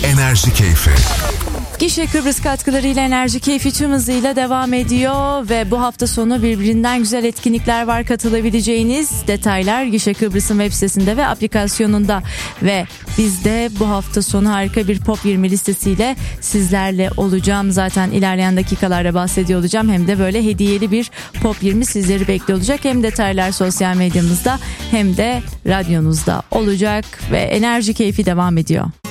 Enerji Keyfi. Gişe Kıbrıs katkılarıyla Enerji Keyfi tüm hızıyla devam ediyor ve bu hafta sonu birbirinden güzel etkinlikler var, katılabileceğiniz detaylar Gişe Kıbrıs'ın web sitesinde ve aplikasyonunda. Ve biz de bu hafta sonu harika bir Pop 20 listesiyle sizlerle olacağım. Zaten ilerleyen dakikalarda bahsediyor olacağım. Hem de böyle hediyeli bir Pop 20 sizleri bekliyor olacak. Hem detaylar sosyal medyamızda hem de radyonuzda olacak ve Enerji Keyfi devam ediyor.